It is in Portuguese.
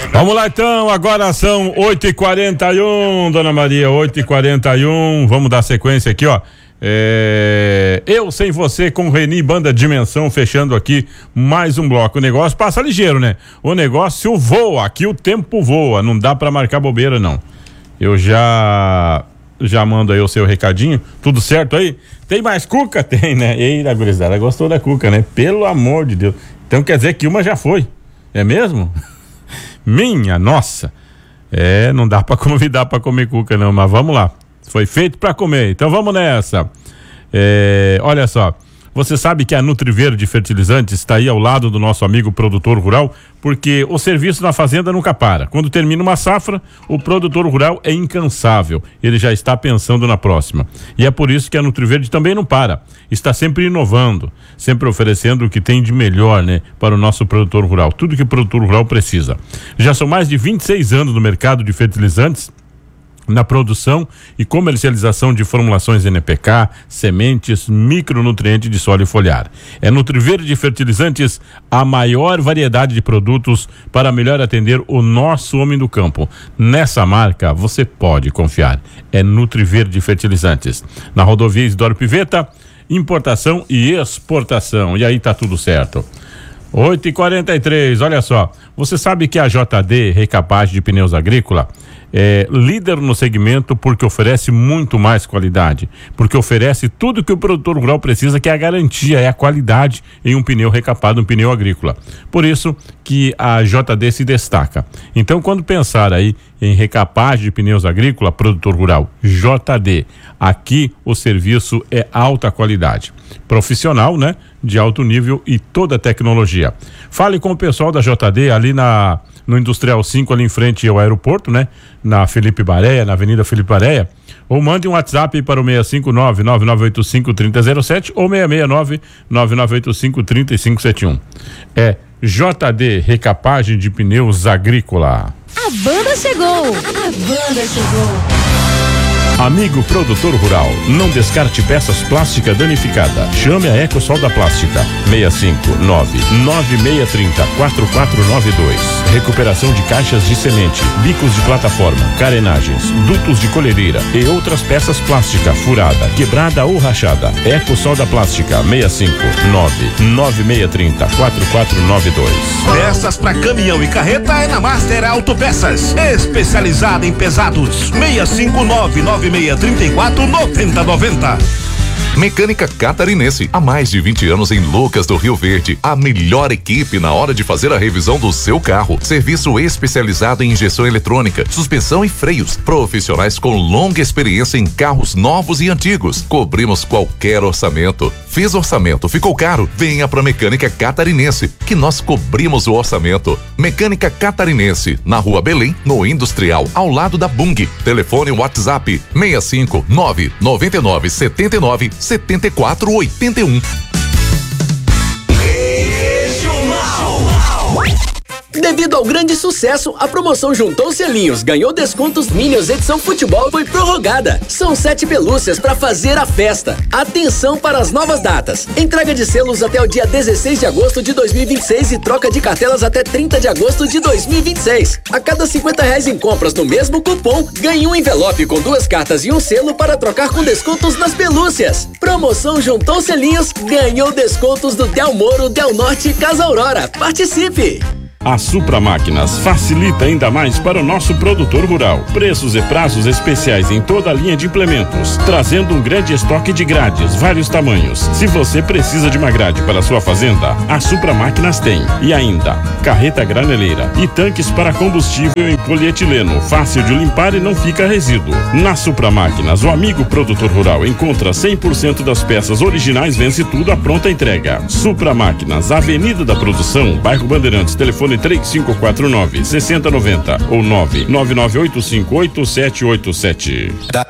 Vamos lá então, agora são 8h41, dona Maria, 8h41, vamos dar sequência aqui, ó. Eu Sem Você com Reni, Banda Dimensão, fechando aqui mais um bloco. O negócio passa ligeiro, né? O negócio voa, aqui o tempo voa, não dá pra marcar bobeira não. Eu já mando aí o seu recadinho, tudo certo aí? Tem mais cuca? Tem, né? Ei, a gurizada gostou da cuca, né? Pelo amor de Deus. Então quer dizer que uma já foi, é mesmo? Minha nossa, não dá pra convidar pra comer cuca não, mas vamos lá, foi feito pra comer, então vamos nessa. Olha só, você sabe que a Nutriverde Fertilizantes está aí ao lado do nosso amigo produtor rural, porque o serviço na fazenda nunca para. Quando termina uma safra, o produtor rural é incansável, ele já está pensando na próxima. E é por isso que a Nutriverde também não para, está sempre inovando, sempre oferecendo o que tem de melhor, né, para o nosso produtor rural, tudo que o produtor rural precisa. Já são mais de 26 anos no mercado de fertilizantes, na produção e comercialização de formulações NPK, sementes, micronutrientes de solo e foliar. É Nutriverde Fertilizantes, a maior variedade de produtos para melhor atender o nosso homem do campo. Nessa marca você pode confiar. É Nutriverde Fertilizantes. Na rodovia Isidoro Piveta, importação e exportação. E aí tá tudo certo. 8h43, olha só. Você sabe que a JD Recapagem de Pneus Agrícola é líder no segmento porque oferece muito mais qualidade, porque oferece tudo que o produtor rural precisa, que é a garantia, é a qualidade em um pneu recapado, um pneu agrícola. Por isso que a JD se destaca. Então, quando pensar aí em recapagem de pneus agrícola, produtor rural, JD, aqui o serviço é alta qualidade, profissional, né? De alto nível e toda a tecnologia. Fale com o pessoal da JD ali no Industrial 5, ali em frente ao aeroporto, né? Na Felipe Bareia, na Avenida Felipe Bareia, ou mande um WhatsApp para o 659-9985-3007 ou 669-9985-3571. É JD Recapagem de Pneus Agrícola. A banda chegou! Amigo produtor rural, não descarte peças plásticas danificadas. Chame a Ecosol da Plástica. 659-9630-4492. Recuperação de caixas de semente, bicos de plataforma, carenagens, dutos de colhedeira e outras peças plásticas furada, quebrada ou rachada. Ecosol da Plástica. 659-9630-4492. Peças para caminhão e carreta é na Master Autopeças, especializada em pesados. 659-9634-9090. Mecânica Catarinense, há mais de 20 anos em Lucas do Rio Verde, a melhor equipe na hora de fazer a revisão do seu carro. Serviço especializado em injeção eletrônica, suspensão e freios. Profissionais com longa experiência em carros novos e antigos. Cobrimos qualquer orçamento. Fez orçamento, ficou caro? Venha pra Mecânica Catarinense, que nós cobrimos o orçamento. Mecânica Catarinense, na Rua Belém, no Industrial, ao lado da Bung. Telefone WhatsApp 659-9979-7481. Devido ao grande sucesso, a promoção Juntou Selinhos ganhou descontos Minions edição futebol foi prorrogada. São 7 pelúcias para fazer a festa. Atenção para as novas datas. Entrega de selos até o dia 16 de agosto de 2026 e troca de cartelas até 30 de agosto de 2026. A cada R$50 em compras no mesmo cupom, ganhe um envelope com 2 cartas e um selo para trocar com descontos nas pelúcias. Promoção Juntou Selinhos ganhou descontos do Del Moro, Del Norte e Casa Aurora. Participe! A Supra Máquinas facilita ainda mais para o nosso produtor rural. Preços e prazos especiais em toda a linha de implementos, trazendo um grande estoque de grades, vários tamanhos. Se você precisa de uma grade para a sua fazenda, a Supra Máquinas tem. E ainda, carreta graneleira e tanques para combustível em polietileno, fácil de limpar e não fica resíduo. Na Supra Máquinas, o amigo produtor rural encontra 100% das peças originais, vence tudo à pronta entrega. Supra Máquinas, Avenida da Produção, Bairro Bandeirantes, telefone 3549-6090 ou 99985-8787.